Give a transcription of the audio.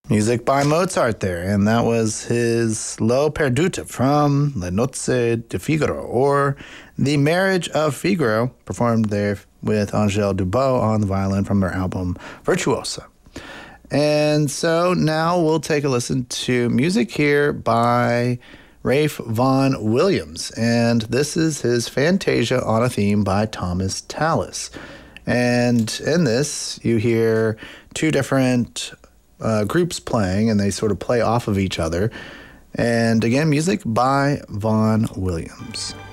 Music by Mozart there, and that was his L'Eau Perdute from Le Nozze di Figaro, or The Marriage of Figaro, performed there with Angèle Dubot on the violin from their album Virtuosa. And so now we'll take a listen to music here by Ralph Vaughan Williams, and this is his Fantasia on a Theme by Thomas Tallis. And in this, you hear two different groups playing, and they sort of play off of each other. And again, music by Vaughan Williams.